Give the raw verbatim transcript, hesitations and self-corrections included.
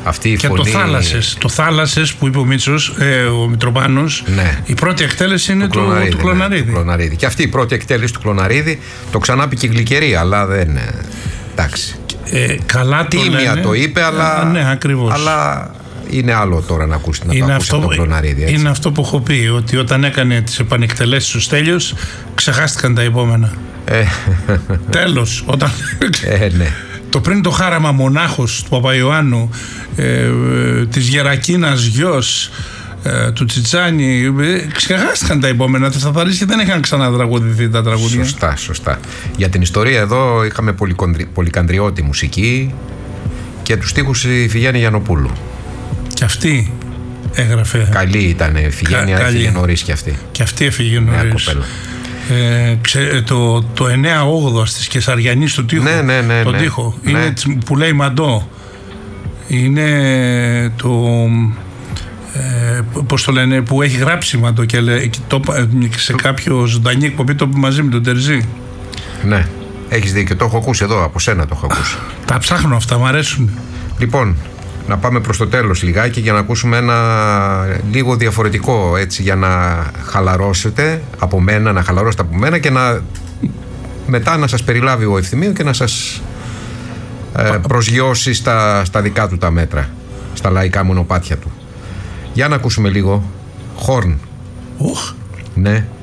Αυτή η και φωνή... το θάλασσες, το θάλασσες που είπε ο Μίτσος, ε, ο Μητροπάνος, ναι. η πρώτη εκτέλεση είναι του Κλωναρίδη. Το, Κλωναρίδη. Ναι, του Κλωναρίδη. Και αυτή η πρώτη εκτέλεση του Κλωναρίδη, το ξανά πει και η Γλυκερία, αλλά δεν. Εντάξει. Ε, καλά το Τίμια λένε, το είπε, αλλά. Ναι, ακριβώς. Αλλά είναι άλλο τώρα να ακούσει, να είναι το αυτό, ακούσει τον Κλωναρίδη. Έτσι. Είναι αυτό που έχω πει, ότι όταν έκανε τις επανεκτελέσεις του Στέλιος, ξεχάστηκαν τα επόμενα. Ε. Τέλος. Όταν... ε, ναι. Το πριν το χάραμα μονάχος του Παπαϊωάννου, ε, ε, της Γερακίνας γιος, ε, του Τσιτσάνη, ε, ξεχάστηκαν τα επόμενα. Τα Σταθαρίσια δεν είχαν ξανατραγουδηθεί τα τραγούδια. Σωστά, σωστά. Για την ιστορία εδώ είχαμε πολυκαντριώτη μουσική και τους στίχους η Φιγέννη Γιαννοπούλου. Και αυτή έγραφε. Καλή ήταν η Φιγέννη, έφυγε νωρίς και αυτή. Και αυτή έφυγε νωρίς. Ε, ξέ, το, το εννιά όγδοα της Κεσαριανής του τοίχου, ναι, ναι, ναι, τον ναι. τοίχο, ναι. είναι που λέει Μαντό, είναι το ε, πώς το λένε, που έχει γράψει Μαντό και λέει, το, σε κάποιο ζωντανή εκπομπή το μαζί με τον Τερζή. Ναι, έχεις δίκιο, το έχω ακούσει εδώ, από σένα το έχω ακούσει. Τα ψάχνω αυτά, μου αρέσουν. Λοιπόν, να πάμε προς το τέλος λιγάκι για να ακούσουμε ένα λίγο διαφορετικό, έτσι, για να χαλαρώσετε από μένα, να χαλαρώσετε από μένα και να μετά να σας περιλάβει ο Ευθυμίου και να σας ε, προσγειώσει στα, στα δικά του τα μέτρα, στα λαϊκά μονοπάτια του. Για να ακούσουμε λίγο Χόρν. Οχ. Ναι.